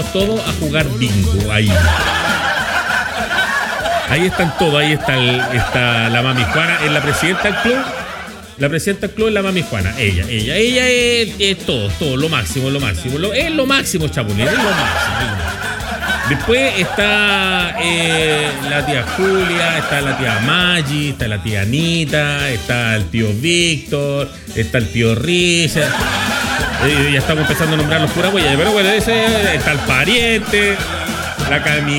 todos a jugar bingo ahí. Ahí están todos, ahí está la mami Juana, es la presidenta del club. La presidenta del club es la mami Juana. Ella es todo, lo máximo. Es lo máximo, Chapulín, es lo máximo. Después está la tía Julia, está la tía Maggi, está la tía Anita, está el tío Víctor, está el tío Richard. Ya estamos empezando a nombrar los pura huella, pero bueno, ese está el pariente, la Cami